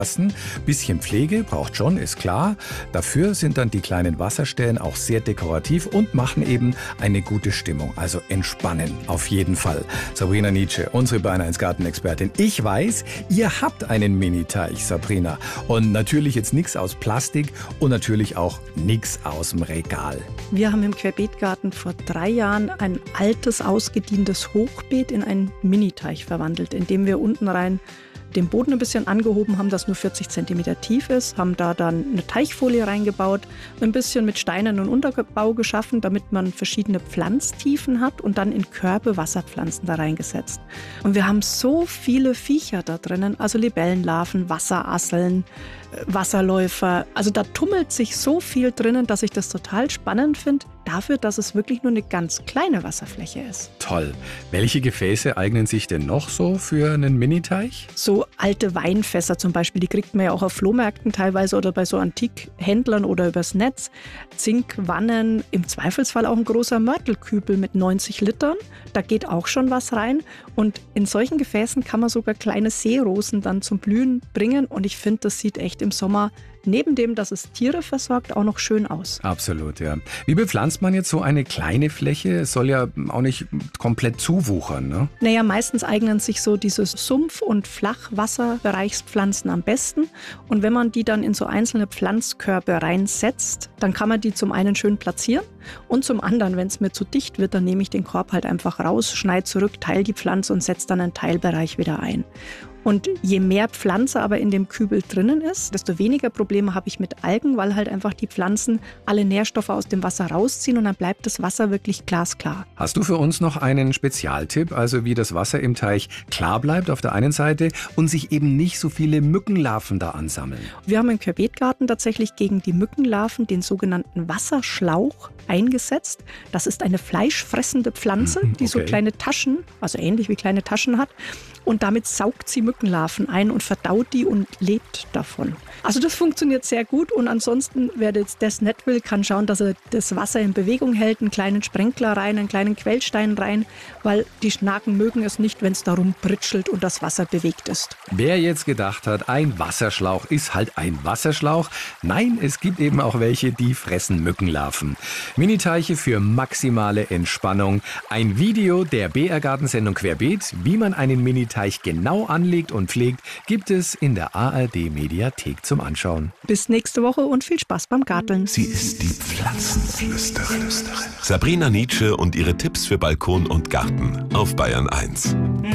Bisschen Pflege braucht schon, ist klar. Dafür sind dann die kleinen Wasserstellen auch sehr dekorativ und machen eben eine gute Stimmung. Also entspannen, auf jeden Fall. Sabrina Nitzsche, unsere Bayern 1 Gartenexpertin. Ich weiß, ihr habt einen Mini-Teich, Sabrina. Und natürlich jetzt nichts aus Plastik und natürlich auch nichts aus dem Regal. Wir haben im Querbeetgarten vor 3 Jahren ein altes, ausgedientes Hochbeet in einen Mini-Teich verwandelt, indem wir unten rein den Boden ein bisschen angehoben haben, das nur 40 cm tief ist, haben da dann eine Teichfolie reingebaut, ein bisschen mit Steinen und Unterbau geschaffen, damit man verschiedene Pflanztiefen hat und dann in Körbe Wasserpflanzen da reingesetzt. Und wir haben so viele Viecher da drinnen, also Libellenlarven, Wasserasseln, Wasserläufer. Also da tummelt sich so viel drinnen, dass ich das total spannend finde, dafür, dass es wirklich nur eine ganz kleine Wasserfläche ist. Toll. Welche Gefäße eignen sich denn noch so für einen Miniteich? So alte Weinfässer zum Beispiel, die kriegt man ja auch auf Flohmärkten teilweise oder bei so Antikhändlern oder übers Netz. Zinkwannen, im Zweifelsfall auch ein großer Mörtelkübel mit 90 Litern. Da geht auch schon was rein. Und in solchen Gefäßen kann man sogar kleine Seerosen dann zum Blühen bringen. Und ich finde, das sieht echt im Sommer neben dem, dass es Tiere versorgt, auch noch schön aus. Absolut, ja. Wie bepflanzt man jetzt so eine kleine Fläche? Es soll ja auch nicht komplett zuwuchern, ne? Naja, meistens eignen sich so diese Sumpf- und Flachwasserbereichspflanzen am besten. Und wenn man die dann in so einzelne Pflanzkörbe reinsetzt, dann kann man die zum einen schön platzieren und zum anderen, wenn es mir zu dicht wird, dann nehme ich den Korb halt einfach raus, schneide zurück, teile die Pflanze und setze dann einen Teilbereich wieder ein. Und je mehr Pflanze aber in dem Kübel drinnen ist, desto weniger Probleme habe ich mit Algen, weil halt einfach die Pflanzen alle Nährstoffe aus dem Wasser rausziehen und dann bleibt das Wasser wirklich glasklar. Hast du für uns noch einen Spezialtipp, also wie das Wasser im Teich klar bleibt auf der einen Seite und sich eben nicht so viele Mückenlarven da ansammeln? Wir haben im Querbeetgarten tatsächlich gegen die Mückenlarven den sogenannten Wasserschlauch eingesetzt. Das ist eine fleischfressende Pflanze, die so kleine Taschen, also ähnlich wie kleine Taschen hat. Und damit saugt sie Mückenlarven ein und verdaut die und lebt davon. Also das funktioniert sehr gut und ansonsten, wer jetzt das nicht will, kann schauen, dass er das Wasser in Bewegung hält, einen kleinen Sprenkler rein, einen kleinen Quellstein rein, weil die Schnaken mögen es nicht, wenn es darum pritschelt und das Wasser bewegt ist. Wer jetzt gedacht hat, ein Wasserschlauch ist halt ein Wasserschlauch, nein, es gibt eben auch welche, die fressen Mückenlarven. Miniteiche für maximale Entspannung. Ein Video der BR-Gartensendung Querbeet, wie man einen Miniteich genau anlegt und pflegt, gibt es in der ARD-Mediathek zum Anschauen. Bis nächste Woche und viel Spaß beim Garteln. Sie ist die Pflanzenflüsterin. Sabrina Nitzsche und ihre Tipps für Balkon und Garten auf Bayern 1.